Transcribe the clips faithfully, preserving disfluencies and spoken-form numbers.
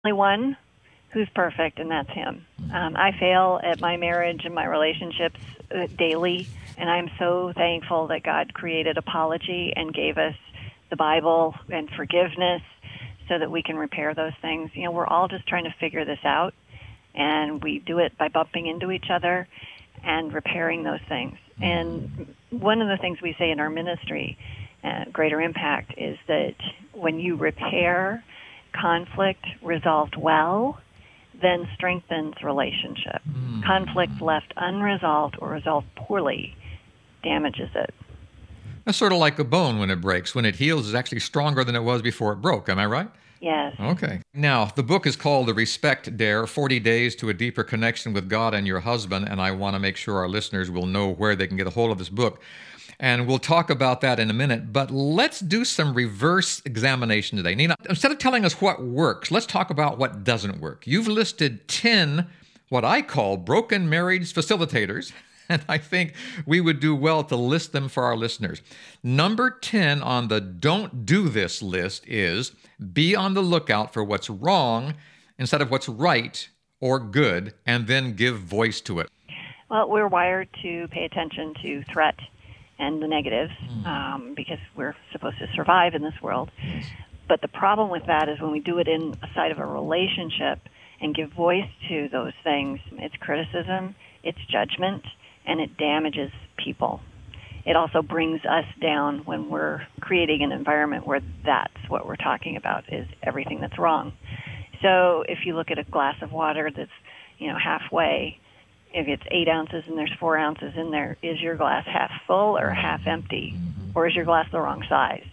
only one who's perfect, and that's him. Um, I fail at my marriage and my relationships uh, daily, and I'm so thankful that God created apology and gave us the Bible and forgiveness so that we can repair those things. You know, we're all just trying to figure this out, and we do it by bumping into each other and repairing those things. And one of the things we say in our ministry, uh, Greater Impact, is that when you repair conflict resolved well, then strengthens relationship. Mm. Conflict left unresolved or resolved poorly damages it. That's sort of like a bone when it breaks. When it heals, it's actually stronger than it was before it broke. Am I right? Yes. Okay. Now, the book is called The Respect Dare, forty days to a Deeper Connection with God and Your Husband, and I want to make sure our listeners will know where they can get a hold of this book. And we'll talk about that in a minute, but let's do some reverse examination today. Nina, instead of telling us what works, let's talk about what doesn't work. You've listed ten, what I call broken marriage facilitators, and I think we would do well to list them for our listeners. Number ten on the don't do this list is be on the lookout for what's wrong instead of what's right or good, and then give voice to it. Well, we're wired to pay attention to threat and the negatives um, because we're supposed to survive in this world. Yes. But the problem with that is when we do it inside of a relationship and give voice to those things, it's criticism, it's judgment, and it damages people. It also brings us down when we're creating an environment where that's what we're talking about, is everything that's wrong. So if you look at a glass of water that's, you know, halfway, if it's eight ounces and there's four ounces in there, is your glass half full or half empty? Or is your glass the wrong size?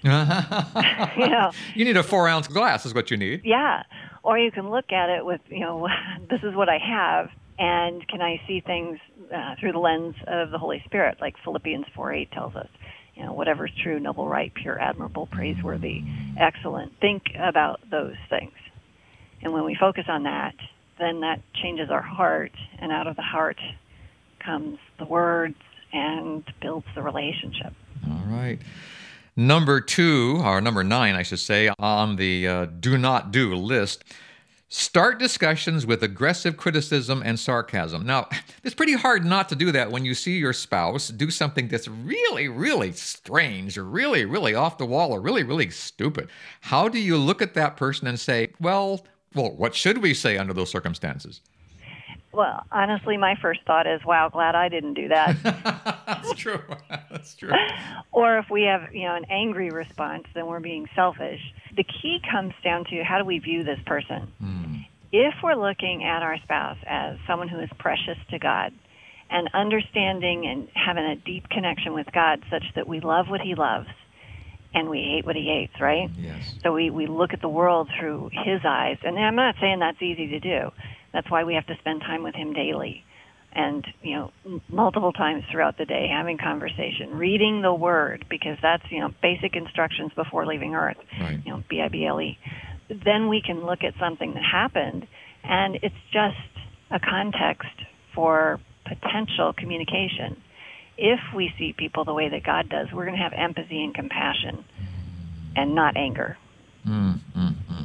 you know, you need a four-ounce glass is what you need. Yeah. Or you can look at it with, you know, this is what I have, and can I see things uh, through the lens of the Holy Spirit, like Philippians four eight tells us. You know, whatever is true, noble, right, pure, admirable, praiseworthy, excellent. Think about those things. And when we focus on that, then that changes our heart, and out of the heart comes the words and builds the relationship. All right. Number two, or number nine, I should say, on the uh, do not do list, start discussions with aggressive criticism and sarcasm. Now, it's pretty hard not to do that when you see your spouse do something that's really, really strange or really, really off the wall or really, really stupid. How do you look at that person and say, well, well, what should we say under those circumstances? Well, honestly, my first thought is, wow, glad I didn't do that. That's true. That's true. Or if we have, you know, an angry response, then we're being selfish. The key comes down to how do we view this person? Mm. If we're looking at our spouse as someone who is precious to God and understanding and having a deep connection with God such that we love what he loves and we hate what he hates, right? Yes. So we, we look at the world through his eyes. And I'm not saying that's easy to do. That's why we have to spend time with him daily and, you know, m- multiple times throughout the day, having conversation, reading the Word, because that's, you know, basic instructions before leaving Earth, right. you know, B I B L E. Then we can look at something that happened, and it's just a context for potential communication. If we see people the way that God does, we're going to have empathy and compassion and not anger. Mm, mm, mm.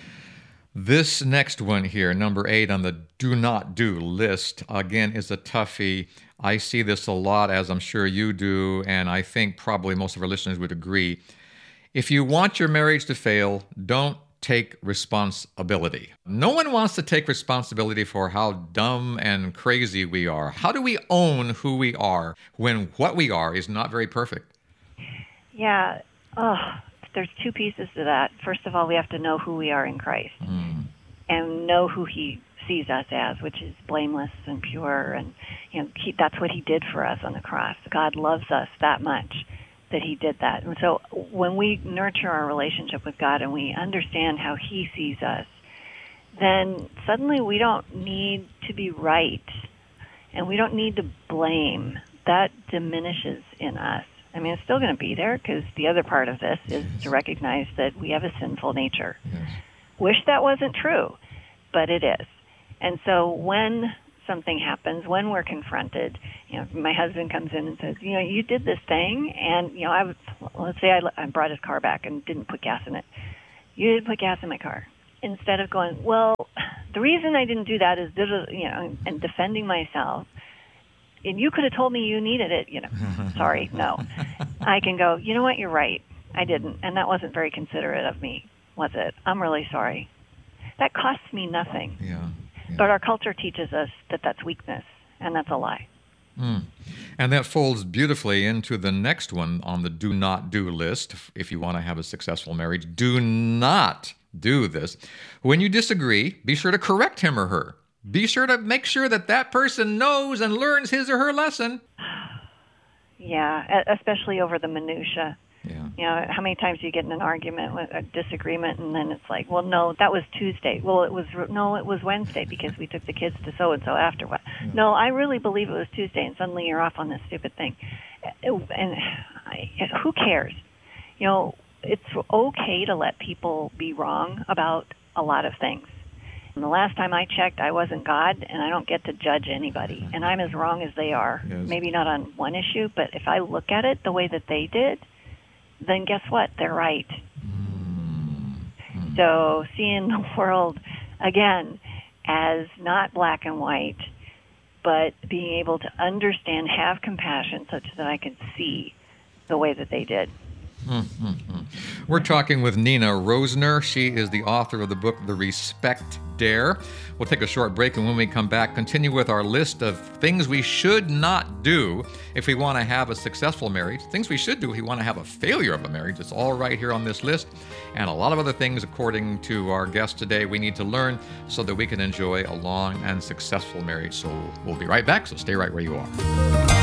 This next one here, number eight on the do not do list, again, is a toughie. I see this a lot, as I'm sure you do, and I think probably most of our listeners would agree. If you want your marriage to fail, don't take responsibility. No one wants to take responsibility for how dumb and crazy we are. How do we own who we are when what we are is not very perfect? Yeah. Oh, there's two pieces to that. First of all, we have to know who we are in Christ Mm. and know who he sees us as, which is blameless and pure. And, you know, he, that's what he did for us on the cross. God loves us that much that he did that. And so when we nurture our relationship with God and we understand how he sees us, then suddenly we don't need to be right and we don't need to blame. That diminishes in us. I mean, it's still going to be there because the other part of this is to recognize that we have a sinful nature. Yes. Wish that wasn't true, but it is. And so when something happens, when we're confronted, you know, my husband comes in and says, you know, you did this thing, and, you know, I would, let's say I, I brought his car back and didn't put gas in it. You didn't put gas in my car. instead of going, well, the reason I didn't do that is, you know, and defending myself, and you could have told me you needed it, you know, sorry, no. I can go, you know what, you're right. I didn't, and that wasn't very considerate of me, was it? I'm really sorry. That costs me nothing. Yeah, yeah. But our culture teaches us that that's weakness, and that's a lie. Mm. And that folds beautifully into the next one on the do not do list. If you want to have a successful marriage, do not do this. When you disagree, be sure to correct him or her. Be sure to make sure that that person knows and learns his or her lesson. Yeah, especially over the minutia. Yeah. You know, how many times do you get in an argument, with a disagreement, and then it's like, well, no, that was Tuesday. Well, it was no, it was Wednesday because we took the kids to so and so after what? Yeah. No, I really believe it was Tuesday, and suddenly you're off on this stupid thing. And I, who cares? You know, it's okay to let people be wrong about a lot of things. And the last time I checked, I wasn't God, and I don't get to judge anybody. And I'm as wrong as they are. Yes. Maybe not on one issue, but if I look at it the way that they did, then guess what? They're right. Mm-hmm. So seeing the world, again, as not black and white, but being able to understand, have compassion such that I can see the way that they did. Mm-hmm. We're talking with Nina Rosner. She is the author of the book, The Respect Dare. We'll take a short break, and when we come back, continue with our list of things we should not do if we want to have a successful marriage, things we should do if we want to have a failure of a marriage. It's all right here on this list, and a lot of other things, according to our guest today, we need to learn so that we can enjoy a long and successful marriage. So we'll be right back, so stay right where you are.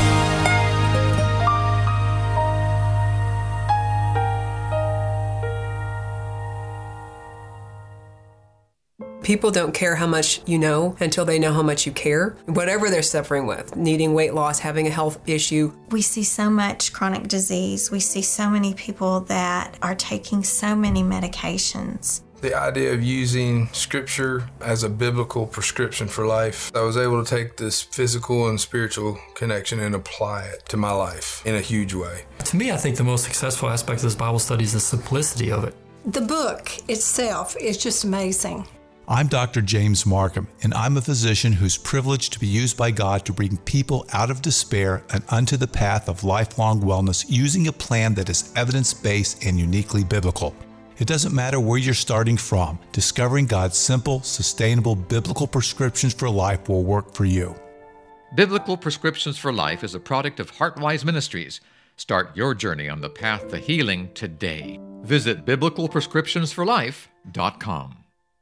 People don't care how much you know until they know how much you care, whatever they're suffering with, needing weight loss, having a health issue. We see so much chronic disease. We see so many people that are taking so many medications. The idea of using Scripture as a biblical prescription for life, I was able to take this physical and spiritual connection and apply it to my life in a huge way. To me, I think the most successful aspect of this Bible study is the simplicity of it. The book itself is just amazing. I'm Doctor James Markham, and I'm a physician who's privileged to be used by God to bring people out of despair and unto the path of lifelong wellness using a plan that is evidence-based and uniquely biblical. It doesn't matter where you're starting from, discovering God's simple, sustainable, biblical prescriptions for life will work for you. Biblical Prescriptions for Life is a product of Heartwise Ministries. Start your journey on the path to healing today. Visit biblical prescriptions for life dot com.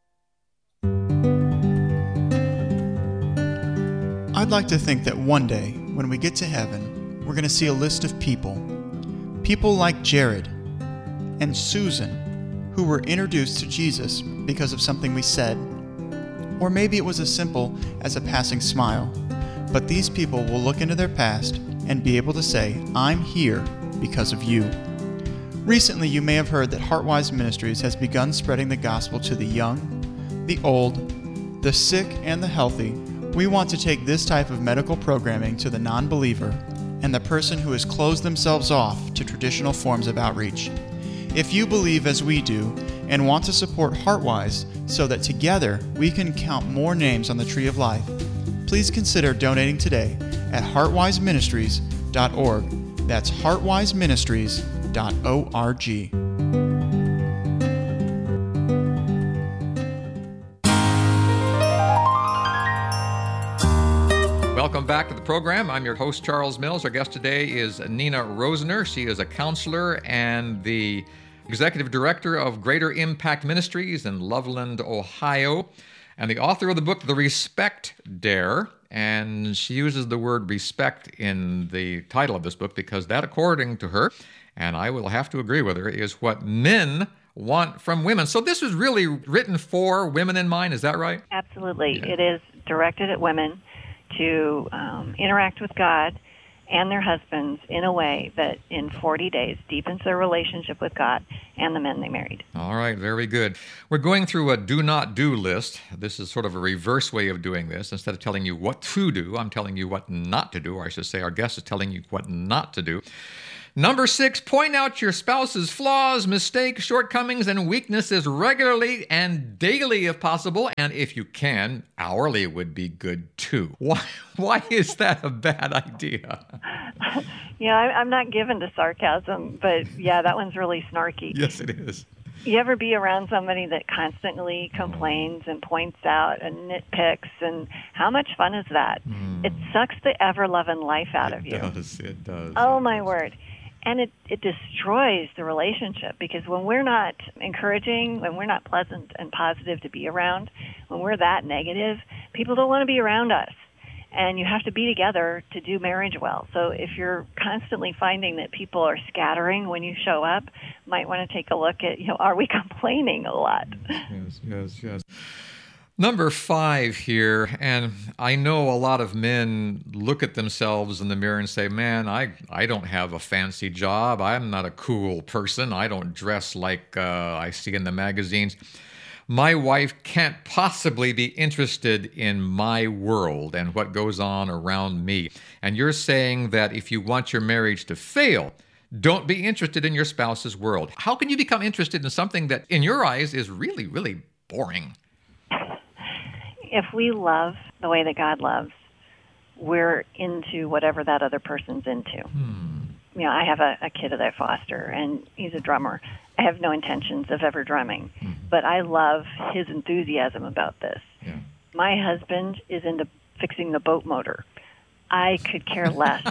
I'd like to think that one day, when we get to heaven, we're going to see a list of people. People like Jared and Susan, who were introduced to Jesus because of something we said. Or maybe it was as simple as a passing smile. But these people will look into their past and be able to say, I'm here because of you. Recently, you may have heard that Heartwise Ministries has begun spreading the gospel to the young, the old, the sick, and the healthy. We want to take this type of medical programming to the non-believer and the person who has closed themselves off to traditional forms of outreach. If you believe as we do and want to support Heartwise so that together we can count more names on the tree of life, please consider donating today at heartwise ministries dot org. That's heartwise ministries dot org. Welcome back to the program. I'm your host, Charles Mills. Our guest today is Nina Rosner. She is a counselor and the executive director of Greater Impact Ministries in Loveland, Ohio, and the author of the book, The Respect Dare. And she uses the word respect in the title of this book because that, according to her, and I will have to agree with her, is what men want from women. So this was really written for women in mind. Is that right? Absolutely. Yeah. It is directed at women to um, interact with God and their husbands in a way that in forty days deepens their relationship with God and the men they married. All right, very good. We're going through a do not do list. This is sort of a reverse way of doing this. Instead of telling you what to do, I'm telling you what not to do, or I should say our guest is telling you what not to do. Number six, point out your spouse's flaws, mistakes, shortcomings, and weaknesses regularly and daily if possible. And if you can, hourly would be good too. Why, why is that a bad idea? Yeah, I, I'm not given to sarcasm, but yeah, that one's really snarky. Yes, it is. You ever be around somebody that constantly complains and points out and nitpicks, and how much fun is that? Mm. It sucks the ever-loving life out it of you. It does, it does. Oh, it my does. word. And it, it destroys the relationship, because when we're not encouraging, when we're not pleasant and positive to be around, when we're that negative, people don't want to be around us. And you have to be together to do marriage well. So if you're constantly finding that people are scattering when you show up, you might want to take a look at, you know, are we complaining a lot? Yes, yes, yes. Number five here, and I know a lot of men look at themselves in the mirror and say, man, I, I don't have a fancy job. I'm not a cool person. I don't dress like uh, I see in the magazines. My wife can't possibly be interested in my world and what goes on around me. And you're saying that if you want your marriage to fail, don't be interested in your spouse's world. How can you become interested in something that, in your eyes, is really, really boring? If we love the way that God loves, we're into whatever that other person's into. Hmm. You know, I have a, a kid that I foster, and he's a drummer. I have no intentions of ever drumming, hmm. but I love his enthusiasm about this. Yeah. My husband is into fixing the boat motor. I could care less.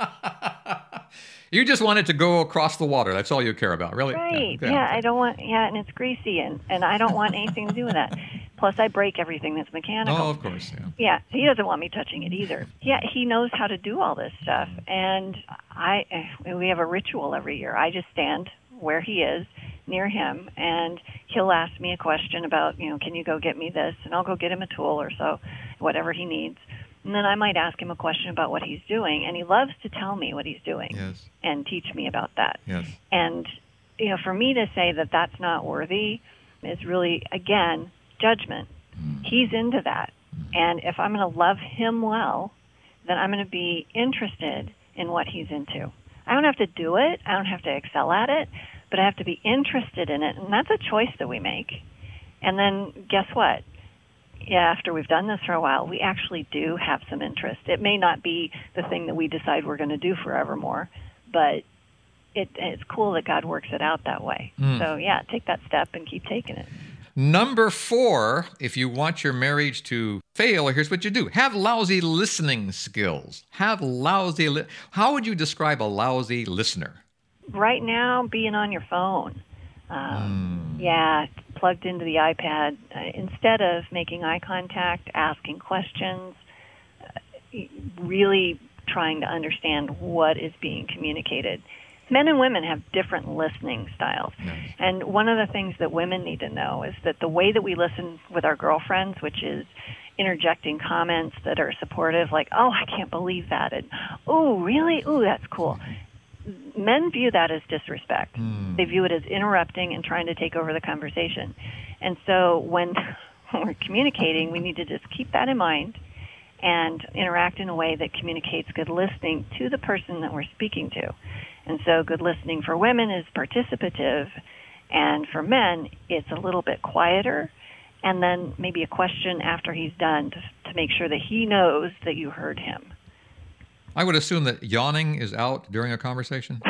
You just want it to go across the water. That's all you care about, really? Right. Yeah, yeah, yeah I don't want, yeah, and it's greasy, and, and I don't want anything to do with that. Plus, I break everything that's mechanical. Oh, of course, yeah. Yeah, he doesn't want me touching it either. Yeah, he knows how to do all this stuff, and I we have a ritual every year. I just stand where he is, near him, and he'll ask me a question about, you know, can you go get me this? And I'll go get him a tool or so, whatever he needs. And then I might ask him a question about what he's doing, and he loves to tell me what he's doing yes. and teach me about that. Yes. And, you know, for me to say that that's not worthy is really, again, judgment. Mm. He's into that. Mm. And if I'm going to love him well, then I'm going to be interested in what he's into. I don't have to do it. I don't have to excel at it, but I have to be interested in it. And that's a choice that we make. And then guess what? Yeah, after we've done this for a while, we actually do have some interest. It may not be the thing that we decide we're going to do forevermore, but it, it's cool that God works it out that way. Mm. So, yeah, take that step and keep taking it. Number four, if you want your marriage to fail, here's what you do. Have lousy listening skills. Have lousy... Li- How would you describe a lousy listener? Right now, being on your phone. Um, mm. Yeah, plugged into the iPad. Uh, instead of making eye contact, asking questions, uh, really trying to understand what is being communicated. Men and women have different listening styles. Nice. And one of the things that women need to know is that the way that we listen with our girlfriends, which is interjecting comments that are supportive, like, oh, I can't believe that, and oh, really? Oh, that's cool. Men view that as disrespect. Mm. They view it as interrupting and trying to take over the conversation. And so when we're communicating, we need to just keep that in mind and interact in a way that communicates good listening to the person that we're speaking to. And so good listening for women is participative, and for men, it's a little bit quieter, and then maybe a question after he's done to, to make sure that he knows that you heard him. I would assume that yawning is out during a conversation.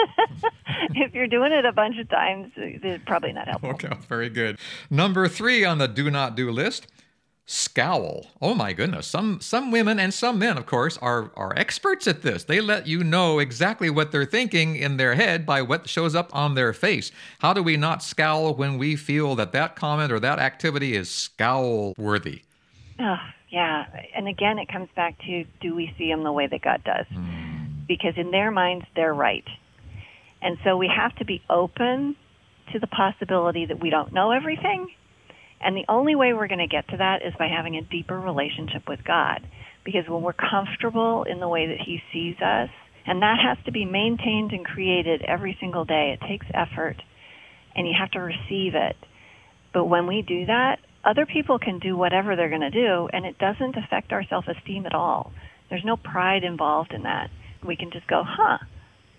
If you're doing it a bunch of times, it's probably not helpful. Okay, very good. Number three on the do not do list, scowl. Oh my goodness. Some some women and some men, of course, are, are experts at this. They let you know exactly what they're thinking in their head by what shows up on their face. How do we not scowl when we feel that that comment or that activity is scowl-worthy? Oh, yeah. And again, it comes back to, do we see them the way that God does? Mm. Because in their minds, they're right. And so we have to be open to the possibility that we don't know everything. And the only way we're going to get to that is by having a deeper relationship with God. Because when we're comfortable in the way that he sees us, and that has to be maintained and created every single day. It takes effort, and you have to receive it. But when we do that, other people can do whatever they're going to do, and it doesn't affect our self-esteem at all. There's no pride involved in that. We can just go, huh,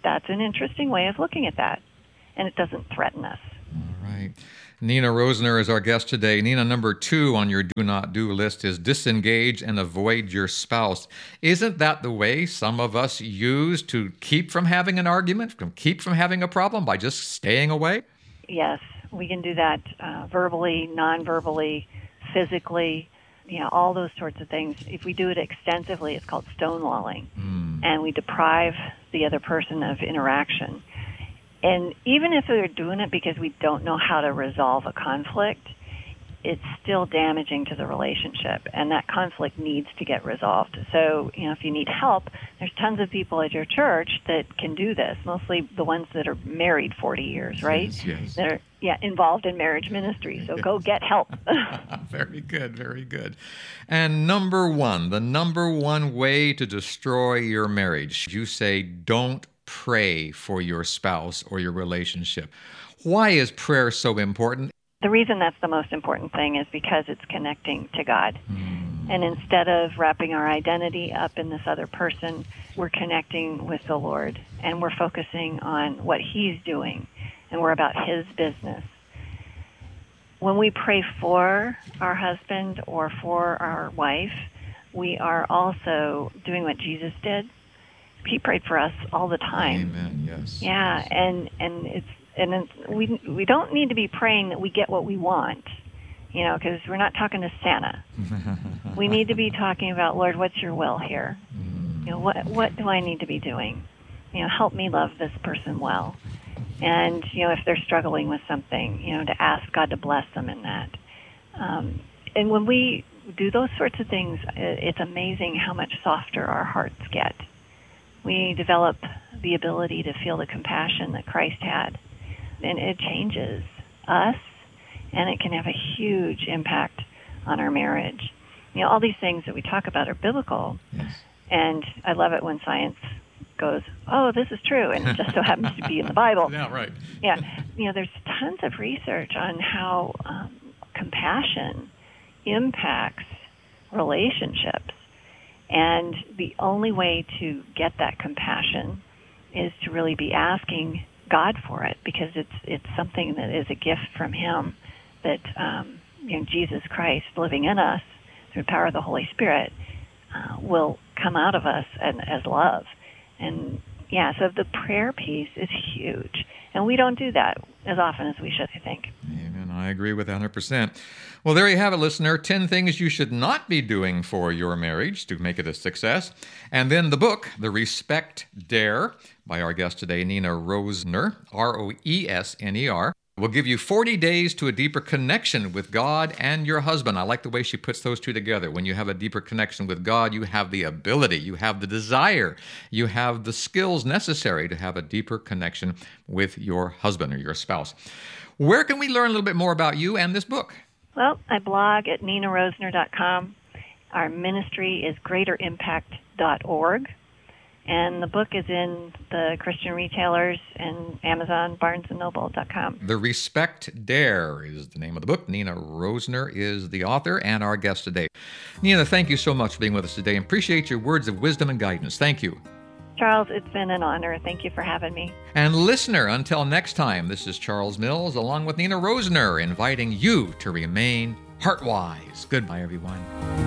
that's an interesting way of looking at that, and it doesn't threaten us. All right. Nina Rosner is our guest today. Nina, number two on your do not do list is disengage and avoid your spouse. Isn't that the way some of us use to keep from having an argument, from keep from having a problem, by just staying away? Yes, we can do that uh, verbally, non-verbally, physically, you know, all those sorts of things. If we do it extensively, it's called stonewalling, mm. and we deprive the other person of interaction. And even if we're doing it because we don't know how to resolve a conflict, it's still damaging to the relationship, and that conflict needs to get resolved. So, you know, if you need help, there's tons of people at your church that can do this, mostly the ones that are married forty years, right? Yes, yes. They're, yeah, involved in marriage ministry, so yes. Go get help. Very good, very good. And number one, the number one way to destroy your marriage, you say don't pray for your spouse or your relationship. Why is prayer so important? The reason that's the most important thing is because it's connecting to God. Mm. And instead of wrapping our identity up in this other person, we're connecting with the Lord, and we're focusing on what He's doing, and we're about His business. When we pray for our husband or for our wife, we are also doing what Jesus did. He prayed for us all the time. Amen. Yes. Yeah, yes. and and it's and it's, we we don't need to be praying that we get what we want, you know, because we're not talking to Santa. We need to be talking about, Lord, what's your will here? Mm. You know, what what do I need to be doing? You know, help me love this person well, and you know, if they're struggling with something, you know, to ask God to bless them in that. Um, and when we do those sorts of things, it's amazing how much softer our hearts get. We develop the ability to feel the compassion that Christ had, and it changes us, and it can have a huge impact on our marriage. You know, all these things that we talk about are biblical, yes. And I love it when science goes, oh, this is true, and it just so happens to be in the Bible. Yeah, right. Yeah, you know, there's tons of research on how um, compassion impacts relationships. And the only way to get that compassion is to really be asking God for it, because it's it's something that is a gift from Him, that um, you know, Jesus Christ living in us through the power of the Holy Spirit uh, will come out of us and, as love. And yeah, so the prayer piece is huge, and we don't do that as often as we should, I think. Amen. I agree with that one hundred percent. Well, there you have it, listener. ten things you should not be doing for your marriage to make it a success. And then the book, The Respect Dare, by our guest today, Nina Rosner, R O E S N E R. Will give you forty days to a deeper connection with God and your husband. I like the way she puts those two together. When you have a deeper connection with God, you have the ability, you have the desire, you have the skills necessary to have a deeper connection with your husband or your spouse. Where can we learn a little bit more about you and this book? Well, I blog at nina rosner dot com. Our ministry is greater impact dot org. And the book is in the Christian retailers and Amazon, barnes and noble dot com. The Respect Dare is the name of the book. Nina Rosner is the author and our guest today. Nina, thank you so much for being with us today. Appreciate your words of wisdom and guidance. Thank you. Charles, it's been an honor. Thank you for having me. And listener, until next time, this is Charles Mills along with Nina Rosner inviting you to remain heart-wise. Goodbye, everyone.